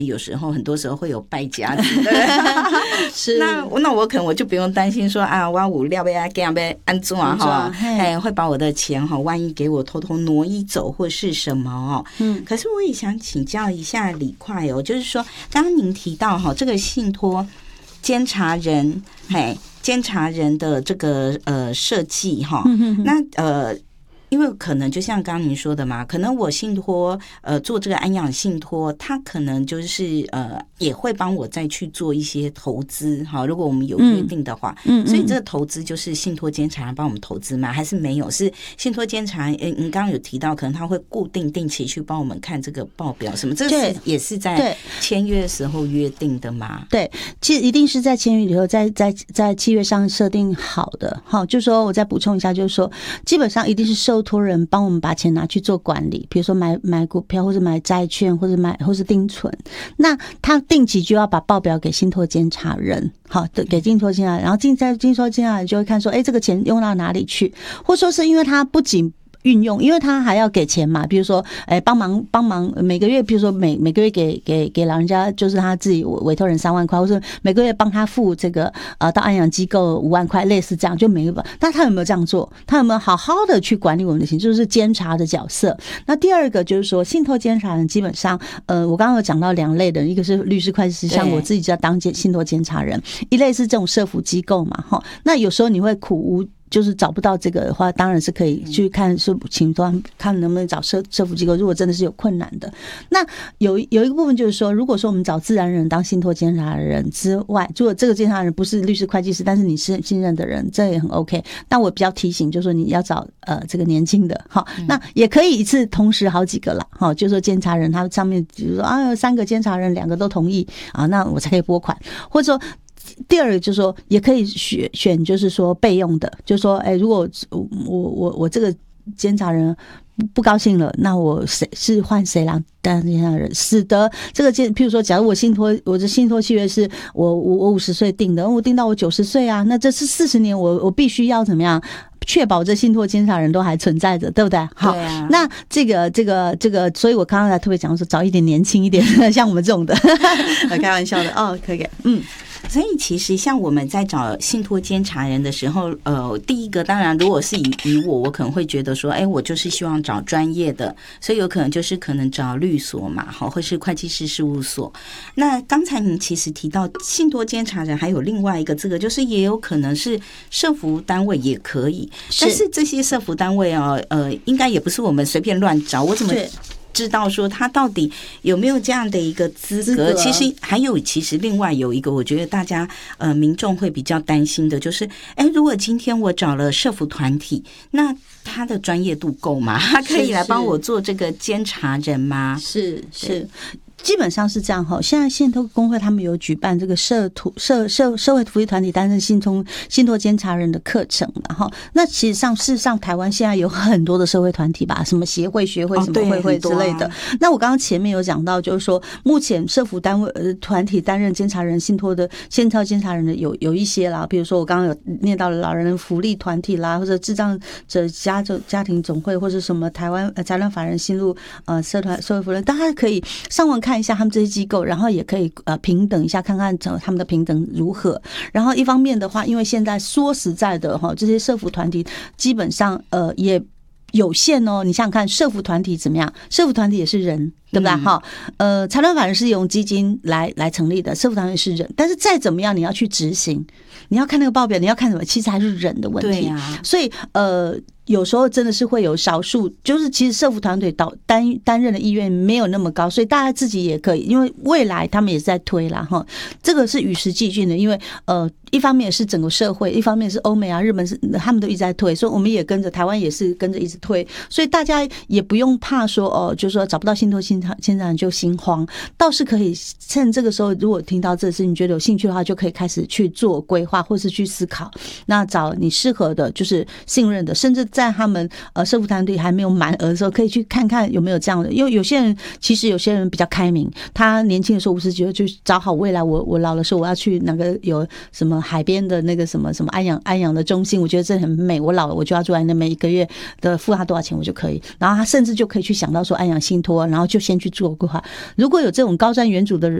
有时候很多时候会有败家子，对不对？ 是那我可能我就不用担心说啊，我有料要给他们安怎哈，会把我的钱哈，万一给我偷偷挪移走或是什么哦。可是我也想请教一下李快哦，就是说，刚刚您提到哈，这个信托监察人，监察人的这个设计哈，那因为可能就像刚刚您说的嘛，可能我信托做这个安养信托，他可能就是也会帮我再去做一些投资哈。如果我们有约定的话，所以这个投资就是信托监察人帮我们投资吗？还是没有？是信托监察人，您刚刚有提到，可能他会固定定期去帮我们看这个报表什么，这个也是在签约的时候约定的吗？ 对，其实一定是在签约里头，在契约上设定好的。好，就是说我再补充一下，就是说基本上一定是受托人帮我们把钱拿去做管理，比如说买股票，或者买债券，或是定存。那他定期就要把报表给信托监察人，好，给信托监察人，然后信托监察人就会看说，这个钱用到哪里去，或说是因为他不仅运用，因为他还要给钱嘛，比如说帮忙每个月，比如说每个月给老人家，就是他自己委托人3万块，或者每个月帮他付这个到安养机构5万块，类似这样，就每个。那他有没有这样做？他有没有好好的去管理我们的钱？就是监察的角色。那第二个就是说，信托监察人基本上我刚刚有讲到2类的，一个是律师会计师，像我自己就要当信托监察人，一类是这种社福机构嘛，哈。那有时候你会苦无，就是找不到这个的话，当然是可以去看请看能不能找社福机构，如果真的是有困难的。那有一个部分就是说，如果说我们找自然人当信托监察人之外，如果这个监察人不是律师会计师，但是你是信任的人，这也很 OK。但我比较提醒就是说，你要找这个年轻的，好，那也可以一次同时好几个啦，好，就是说监察人他上面比如说3个监察人2个都同意啊，那我才可以拨款，或者说。第二个就是说，也可以选，就是说备用的，就是说，如果我这个监察人不高兴了，那我换谁来当监察人，使得这个譬如说，假如我的信托契约是我50岁定的，我定到我90岁啊，那这是40年，我必须要怎么样？确保这信托监察人都还存在着，对不对？好， 对啊。 那这个，所以我刚刚才特别讲说，找一点年轻一点的，像我们这种的，开玩笑的哦，可以， 所以其实像我们在找信托监察人的时候，第一个当然，如果是以我可能会觉得说，我就是希望找专业的，所以有可能就是可能找律所嘛，好，或是会计师事务所。那刚才您其实提到信托监察人还有另外一个，这个就是也有可能是社福单位也可以，但是这些社福单位应该也不是我们随便乱找，我怎么知道说他到底有没有这样的一个资格？其实另外有一个，我觉得大家民众会比较担心的，就是如果今天我找了社福团体，那他的专业度够吗？他可以来帮我做这个监察人吗？ 是。基本上是这样哈，现在信托公会他们有举办这个社会福利团体担任信托监察人的课程，然后那事实上台湾现在有很多的社会团体吧，什么协会、学会、什么会之类的。那我刚刚前面有讲到，就是说目前社福单位团体担任监察人信托监察人的有一些啦，比如说我刚刚有念到了老人福利团体啦，或者智障者家庭总会，或者什么台湾财团法人新路社会福利，大家可以上网看一下他们这些机构，然后也可以平等一下，看看他们的平等如何。然后一方面的话，因为现在说实在的哈，这些社福团体基本上也有限哦。你想想看，社福团体怎么样？社福团体也是人，对不对？哈，财团法人是用基金来成立的，社福团体是人，但是再怎么样，你要去执行，你要看那个报表，你要看什么？其实还是人的问题。所以有时候真的是会有少数，就是其实社福团队担任的意愿没有那么高，所以大家自己也可以，因为未来他们也是在推啦哈，这个是与时俱进的，因为一方面是整个社会，一方面是欧美啊、日本是他们都一直在推，所以我们也跟着，台湾也是跟着一直推，所以大家也不用怕说就是说找不到信托监察人就心慌，倒是可以趁这个时候，如果听到这事你觉得有兴趣的话，就可以开始去做规划，或是去思考，那找你适合的，就是信任的，甚至在他们社福团队还没有满额的时候，可以去看看有没有这样的。因为有些人其实有些人比较开明，他年轻的时候不是觉得就找好未来，我老的时候我要去那个有什么海边的那个什么安养的中心，我觉得这很美，我老了我就要住在那边，一个月的付他多少钱我就可以。然后他甚至就可以去想到说安养信托，然后就先去做规划。如果有这种高瞻远瞩的